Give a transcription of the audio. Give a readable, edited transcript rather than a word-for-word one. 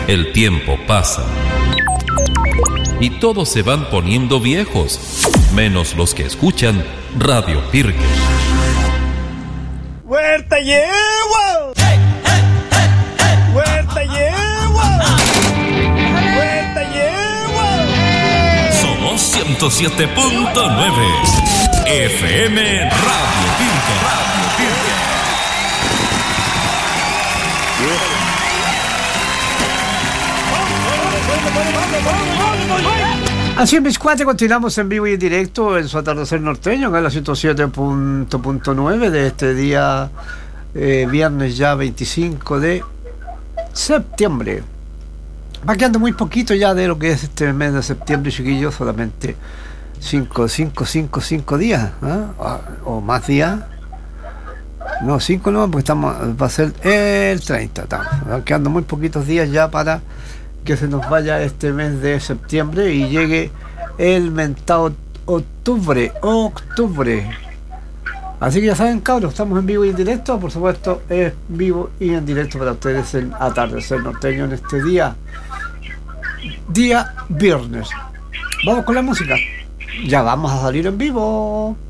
El tiempo pasa y todos se van poniendo viejos, menos los que escuchan Radio Pirque. ¡Huerta yegua! ¡Huerta yegua! ¡Huerta yegua! Somos 107.9 FM Radio Pirque. Así en mis cuates continuamos en vivo y en directo en su atardecer norteño, acá en la 107.9 de este día, viernes ya 25 de septiembre. Va quedando muy poquito ya de lo que es este mes de septiembre, chiquillos, solamente 5 días, ¿eh? O más días. No, 5 no, porque va a ser el 30. Van quedando muy poquitos días ya para que se nos vaya este mes de septiembre y llegue el mentado octubre. Así que ya saben, cabros, estamos en vivo y en directo. Por supuesto, es vivo y en directo para ustedes el atardecer norteño en este día viernes. Vamos con la música. Ya vamos a salir en vivo.